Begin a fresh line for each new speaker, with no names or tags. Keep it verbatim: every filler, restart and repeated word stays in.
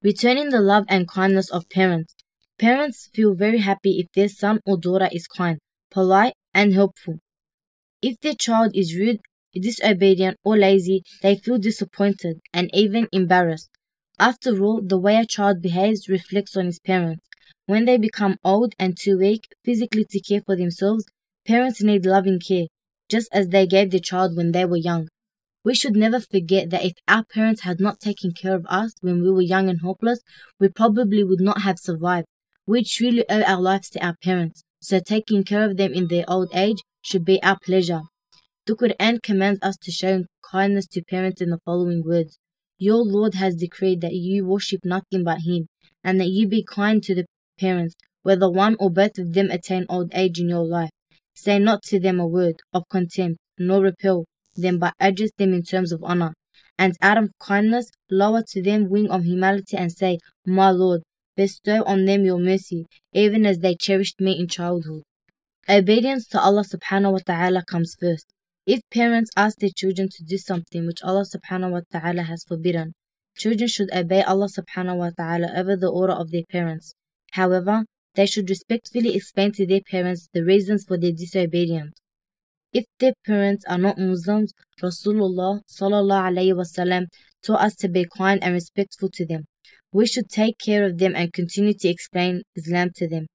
Returning the love and kindness of parents. Parents feel very happy if their son or daughter is kind, polite, and helpful. If their child is rude, disobedient, or lazy, they feel disappointed and even embarrassed. After all, the way a child behaves reflects on his parents. When they become old and too weak physically to care for themselves, parents need loving care, just as they gave their child when they were young. We should never forget that if our parents had not taken care of us when we were young and helpless, we probably would not have survived. We truly owe our lives to our parents, so taking care of them in their old age should be our pleasure. The Quran commands us to show kindness to parents in the following words: Your Lord has decreed that you worship nothing but Him, and that you be kind to the parents, whether one or both of them attain old age in your life. Say not to them a word of contempt, nor repel them, but address them in terms of honor. And out of kindness, lower to them wing of humility and say, My Lord, bestow on them your mercy, even as they cherished me in childhood. Obedience to Allah subhanahu wa ta'ala comes first. If parents ask their children to do something which Allah subhanahu wa ta'ala has forbidden, children should obey Allah subhanahu wa ta'ala over the order of their parents. However, they should respectfully explain to their parents the reasons for their disobedience. If their parents are not Muslims, Rasulullah sallallahu alayhi wasallam taught us to be kind and respectful to them. We should take care of them and continue to explain Islam to them.